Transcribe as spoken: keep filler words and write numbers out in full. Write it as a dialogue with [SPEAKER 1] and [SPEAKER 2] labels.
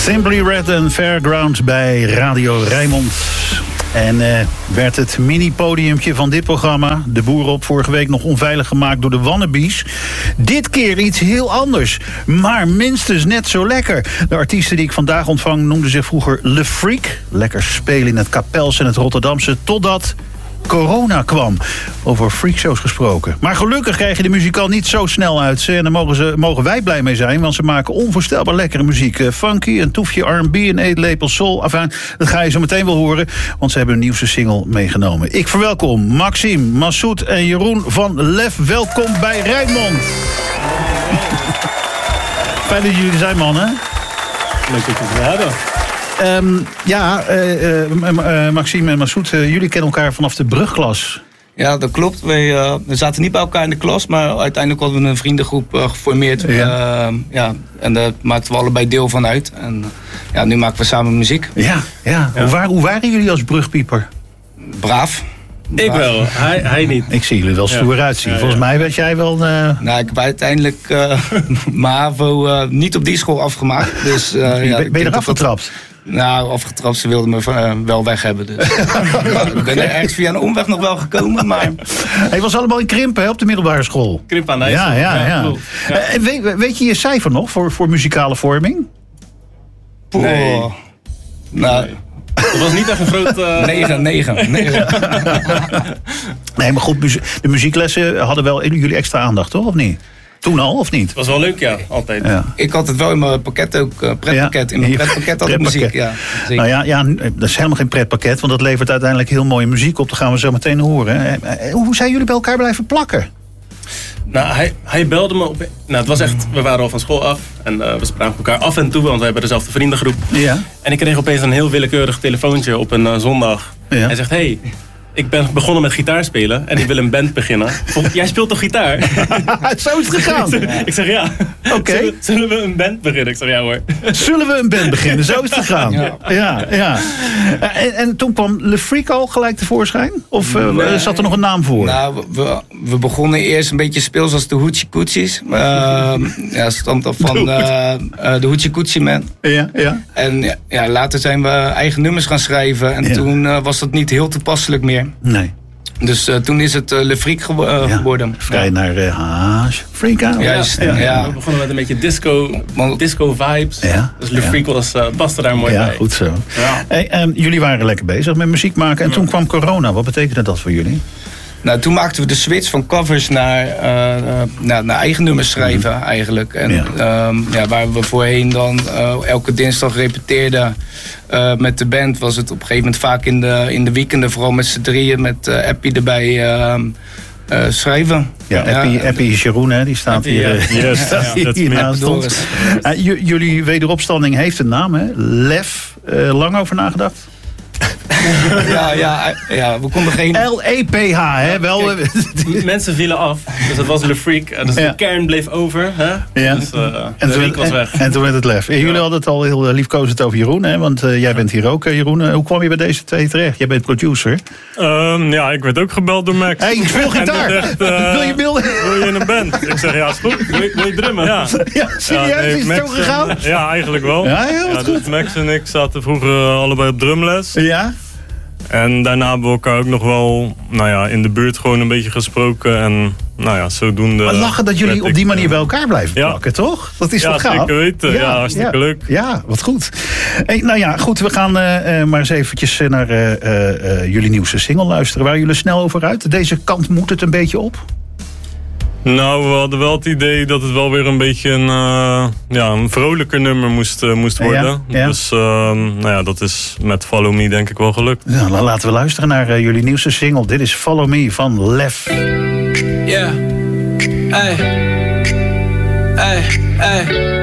[SPEAKER 1] Simply Red en Fairground bij Radio Rijnmond. En uh, werd het mini-podiumpje van dit programma, De Boer op, vorige week nog onveilig gemaakt door de Wannabes. Dit keer iets heel anders, maar minstens net zo lekker. De artiesten die ik vandaag ontvang noemden zich vroeger Le Freak. Lekker spelen in het Kapels en het Rotterdamse, totdat corona kwam. Over freakshows gesproken. Maar gelukkig krijg je de muzikant niet zo snel uit ze. En daar mogen, ze, mogen wij blij mee zijn, want ze maken onvoorstelbaar lekkere muziek. Uh, funky, een toefje R en B, een eetlepel soul. Enfin, dat ga je zo meteen wel horen, want ze hebben een nieuwste single meegenomen. Ik verwelkom Maxime, Massoud en Jeroen van Lef. Welkom bij Rijnmond. Fijn dat jullie er zijn, mannen.
[SPEAKER 2] Leuk dat je het hebben.
[SPEAKER 1] Um, ja, uh, uh, uh, Maxime en Massoud, uh, jullie kennen elkaar vanaf de brugklas.
[SPEAKER 3] Ja, dat klopt. We, uh, we zaten niet bij elkaar in de klas, maar uiteindelijk hadden we een vriendengroep uh, geformeerd. Ja. Uh, ja, en daar maakten we allebei deel van uit. En ja, nu maken we samen muziek.
[SPEAKER 1] Ja, ja. ja. Hoe, waar, hoe waren jullie als brugpieper?
[SPEAKER 3] Braaf.
[SPEAKER 2] Ik wel, hij, hij niet.
[SPEAKER 1] Ik zie jullie wel stoer ja. uitzien. Ja, Volgens ja. mij werd jij wel... Uh...
[SPEAKER 3] Nou, ik heb uiteindelijk uh, mijn HAVO uh, niet op die school afgemaakt. Dus, uh,
[SPEAKER 1] ben,
[SPEAKER 3] ja,
[SPEAKER 1] ben je eraf getrapt?
[SPEAKER 3] Nou, afgetrapt, ze wilden me uh, wel weg hebben. Dus. Ik ben er ergens via een omweg nog wel gekomen, maar...
[SPEAKER 1] Hij was allemaal in Krimpen, hè, op de middelbare school.
[SPEAKER 2] Krimpen aan de
[SPEAKER 1] ja, ja, ja. ja. ja. Uh, weet, weet je je cijfer nog voor, voor muzikale vorming?
[SPEAKER 3] Nee. Oh. Nou...
[SPEAKER 2] Nee. Dat was niet echt een groot... Uh...
[SPEAKER 3] negen, negen, negen.
[SPEAKER 1] Nee, maar goed, muzie- de muzieklessen hadden wel jullie extra aandacht, toch? Of niet? Toen al, of niet?
[SPEAKER 2] Het was wel leuk, ja. Altijd.
[SPEAKER 3] Ja. Ik had het wel in mijn pakket ook. Uh, pretpakket. In mijn pretpakket had ik muziek, ja. Zeker.
[SPEAKER 1] Nou ja, ja, dat is helemaal geen pretpakket, want dat levert uiteindelijk heel mooie muziek op. Dat gaan we zo meteen horen. Hoe zijn jullie bij elkaar blijven plakken?
[SPEAKER 2] Nou, hij, hij belde me op... Nou, het was echt... We waren al van school af. En uh, we spraken elkaar af en toe, want we hebben dezelfde vriendengroep.
[SPEAKER 1] Ja.
[SPEAKER 2] En ik kreeg opeens een heel willekeurig telefoontje op een uh, zondag. Ja. Hij zegt, hey, ik ben begonnen met gitaarspelen en ik wil een band beginnen. Jij speelt toch gitaar?
[SPEAKER 1] Zo is het gegaan.
[SPEAKER 2] Ik zeg ja.
[SPEAKER 1] Oké. Okay.
[SPEAKER 2] Zullen, zullen we een band beginnen? Ik zeg ja hoor.
[SPEAKER 1] Zullen we een band beginnen? Zo is het gegaan. Ja, ja. ja. En, en toen kwam Le Freak al gelijk tevoorschijn? Of uh, nee. zat er nog een naam voor?
[SPEAKER 3] Nou, we, we begonnen eerst een beetje speels als de Hoochie Coochies. Uh, ja, stond af van uh, uh, de Hoochie Coochie Man.
[SPEAKER 1] Ja, ja.
[SPEAKER 3] En ja, ja, later zijn we eigen nummers gaan schrijven. En ja. toen uh, was dat niet heel toepasselijk meer.
[SPEAKER 1] Nee.
[SPEAKER 3] Dus uh, toen is het uh, Le Freak ge- uh, ja, geworden.
[SPEAKER 1] Vrij ja. naar uh, Haas, Freak out.
[SPEAKER 3] Juist,
[SPEAKER 2] ja, ja.
[SPEAKER 3] ja.
[SPEAKER 2] We begonnen met een beetje disco, disco vibes. Ja. Dus Le Freak ja. was, uh, paste daar mooi
[SPEAKER 1] ja,
[SPEAKER 2] bij.
[SPEAKER 1] Ja, goed zo.
[SPEAKER 2] Ja.
[SPEAKER 1] Hey, um, jullie waren lekker bezig met muziek maken en ja. toen kwam corona. Wat betekende dat voor jullie?
[SPEAKER 3] Nou, toen maakten we de switch van covers naar, uh, naar, naar eigen nummers schrijven mm. eigenlijk. En ja. Um, ja, waar we voorheen dan uh, elke dinsdag repeteerden uh, met de band, was het op een gegeven moment vaak in de, in de weekenden, vooral met z'n drieën, met uh, Appie erbij uh, uh, schrijven.
[SPEAKER 1] Ja, ja, Appie, Appie is Jeroen, hè? Die staat
[SPEAKER 2] Appie,
[SPEAKER 1] hier,
[SPEAKER 2] ja. Yes,
[SPEAKER 1] staat
[SPEAKER 2] ja,
[SPEAKER 1] hier naast ons. Uh, j- jullie wederopstanding heeft een naam, hè? Lef. Uh, lang over nagedacht?
[SPEAKER 3] Ja, ja, ja, we konden geen...
[SPEAKER 1] L E P H, hè? Wel...
[SPEAKER 2] Kijk, mensen vielen af, dus dat was Le Freak. Dus ja. de kern bleef over, hè?
[SPEAKER 1] Ja.
[SPEAKER 2] Dus uh,
[SPEAKER 1] en, toen,
[SPEAKER 2] was weg.
[SPEAKER 1] En, en toen werd het Lef. En jullie ja. hadden het al heel liefkozend over Jeroen, hè? Want uh, jij bent hier ook, uh, Jeroen. Uh, hoe kwam je bij deze twee terecht? Jij bent producer.
[SPEAKER 4] Um, ja, ik werd ook gebeld door Max.
[SPEAKER 1] Hé, hey, ik speel gitaar. Dacht, uh, wil je beelden?
[SPEAKER 4] Wil je in een band? Ik zeg, ja, is goed.
[SPEAKER 2] Wil je, wil je drummen?
[SPEAKER 1] Ja, ja serieus? Ja, nee, is het zo gegaan?
[SPEAKER 4] En, ja, eigenlijk wel.
[SPEAKER 1] Ja, heel
[SPEAKER 4] ja,
[SPEAKER 1] goed.
[SPEAKER 4] dus Max en ik zaten vroeger uh, allebei op drumles.
[SPEAKER 1] Ja.
[SPEAKER 4] En daarna hebben we elkaar ook nog wel, nou ja, in de buurt gewoon een beetje gesproken. En nou ja, zodoende...
[SPEAKER 1] Maar lachen dat jullie op die manier uh, bij elkaar blijven
[SPEAKER 4] ja.
[SPEAKER 1] plakken, toch? Dat is
[SPEAKER 4] ja,
[SPEAKER 1] wat gaaf.
[SPEAKER 4] Ja, zeker weten. Ja, ja hartstikke
[SPEAKER 1] ja.
[SPEAKER 4] leuk.
[SPEAKER 1] Ja, wat goed. Hey, nou ja, goed, we gaan uh, maar eens eventjes naar uh, uh, jullie nieuwste single luisteren. Waren jullie snel over uit? Deze kant moet het een beetje op?
[SPEAKER 4] Nou, we hadden wel het idee dat het wel weer een beetje een, uh, ja, een vrolijker nummer moest, uh, moest worden. Ja, ja. Dus uh, nou ja, dat is met Follow Me denk ik wel gelukt.
[SPEAKER 1] Nou, dan laten we luisteren naar uh, jullie nieuwste single. Dit is Follow Me van Lef.
[SPEAKER 5] Yeah. Hey. Hey. Hey.